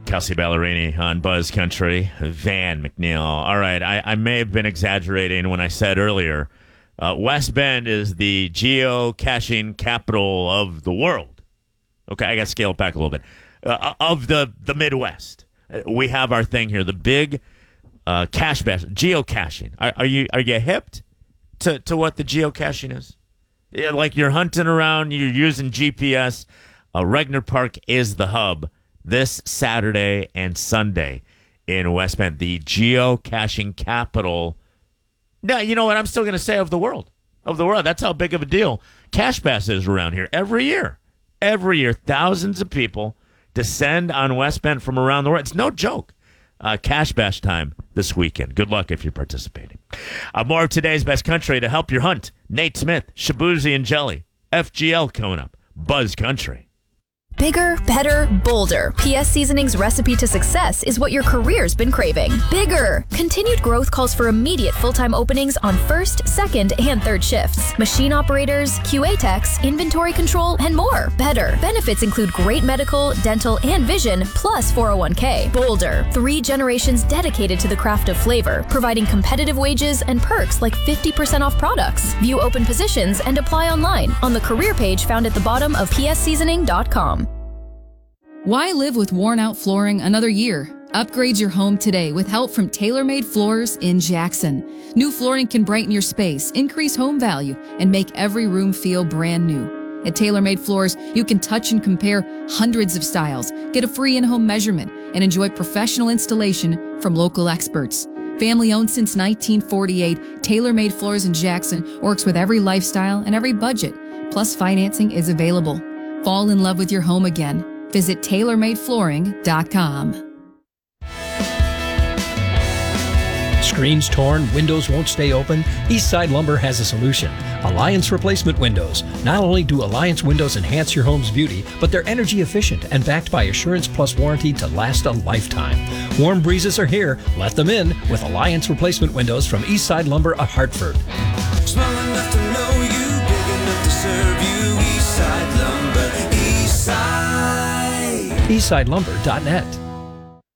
Kelsey Ballerini on Buzz Country, Van McNeil. All right, I may have been exaggerating when I said earlier, West Bend is the geocaching capital of the world. Okay, I got to scale it back a little bit. Of the Midwest. We have our thing here, the big cache bash, geocaching. Are you hipped to what the geocaching is? Yeah, like you're hunting around, you're using GPS. Regner Park is the hub this Saturday and Sunday in West Bend, the geocaching capital. No, you know what? I'm still going to say of the world. Of the world. That's how big of a deal Cache Bash is around here every year. Every year, thousands of people descend on West Bend from around the world. It's no joke. Cache Bash time this weekend. Good luck if you're participating. More of today's best country to help your hunt. Nate Smith, Shabuzi and Jelly. FGL coming up. Buzz Country. Bigger, better, bolder. PS Seasoning's recipe to success is what your career's been craving. Bigger! Continued growth calls for immediate full-time openings on first, second, and third shifts. Machine operators, QA techs, inventory control, and more. Better. Benefits include great medical, dental, and vision, plus 401k. Bolder. 3 generations dedicated to the craft of flavor, providing competitive wages and perks like 50% off products. View open positions and apply online on the career page found at the bottom of psseasoning.com. Why live with worn-out flooring another year? Upgrade your home today with help from TaylorMade Floors in Jackson. New flooring can brighten your space, increase home value, and make every room feel brand new. At TaylorMade Floors, you can touch and compare hundreds of styles, get a free in-home measurement, and enjoy professional installation from local experts. Family-owned since 1948, TaylorMade Floors in Jackson works with every lifestyle and every budget. Plus, financing is available. Fall in love with your home again. Visit TaylorMadeFlooring.com. Screens torn, windows won't stay open? Eastside Lumber has a solution. Alliance Replacement Windows. Not only do Alliance windows enhance your home's beauty, but they're energy efficient and backed by Assurance Plus warranty to last a lifetime. Warm breezes are here. Let them in with Alliance Replacement Windows from Eastside Lumber of Hartford. Small enough to know you, big enough to serve you. Eastside Lumber, Eastside. EastsideLumber.net.